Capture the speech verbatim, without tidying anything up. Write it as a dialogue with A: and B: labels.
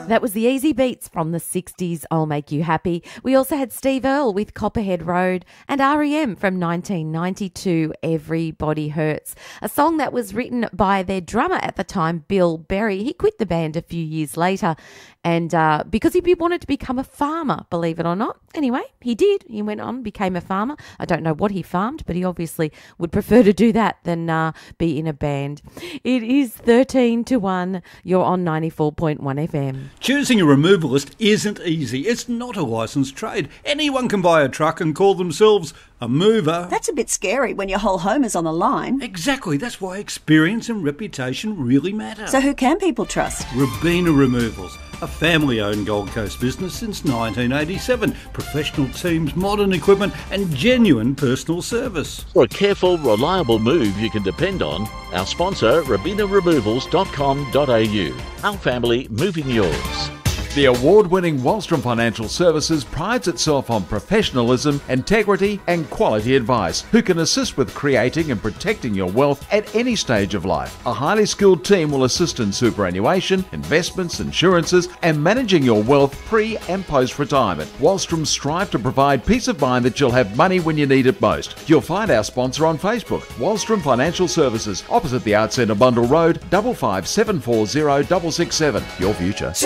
A: That was the Easy Beats from the sixties, I'll Make You Happy. We also had Steve Earle with Copperhead Road and R E M from nineteen ninety-two, Everybody Hurts, a song that was written by their drummer at the time, Bill Berry. He quit the band a few years later and uh, because he wanted to become a farmer, believe it or not. Anyway, he did. He went on, became a farmer. I don't know what he farmed, but he obviously would prefer to do that than uh, be in a band. It is thirteen to one. You're on ninety-four point one F M.
B: Choosing a removalist isn't easy. It's not a licensed trade. Anyone can buy a truck and call themselves a mover.
C: That's a bit scary when your whole home is on the line.
B: Exactly. That's why experience and reputation really matter.
C: So who can people trust?
B: Rabina Removals, a family-owned Gold Coast business since nineteen eighty-seven. Professional teams, modern equipment and genuine personal service.
D: For a careful, reliable move you can depend on, our sponsor, rabina removals dot com dot a u. Our family moving yours.
E: The award-winning Wallstrom Financial Services prides itself on professionalism, integrity and quality advice, who can assist with creating and protecting your wealth at any stage of life. A highly skilled team will assist in superannuation, investments, insurances and managing your wealth pre and post-retirement. Wallstrom strive to provide peace of mind that you'll have money when you need it most. You'll find our sponsor on Facebook, Wallstrom Financial Services, opposite the Arts Centre, Bundle Road, five five seven four zero six six seven. Your future.